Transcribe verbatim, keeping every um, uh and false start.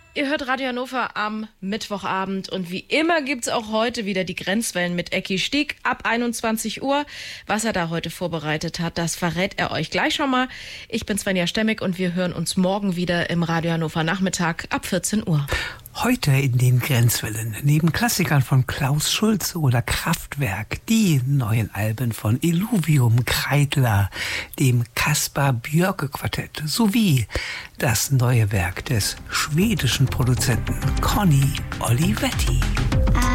Ihr hört Radio Hannover am Mittwochabend und wie immer gibt's auch heute wieder die Grenzwellen mit Ecki Stieg ab einundzwanzig Uhr. Was er da heute vorbereitet hat, das verrät er euch gleich schon mal. Ich bin Svenja Stemmig und wir hören uns morgen wieder im Radio Hannover Nachmittag ab vierzehn Uhr. Heute in den Grenzwellen, neben Klassikern von Klaus Schulze oder Kraftwerk, die neuen Alben von Illuvium Kreidler, dem Kaspar Björke Quartett, sowie das neue Werk des schwedischen Produzenten Conny Olivetti.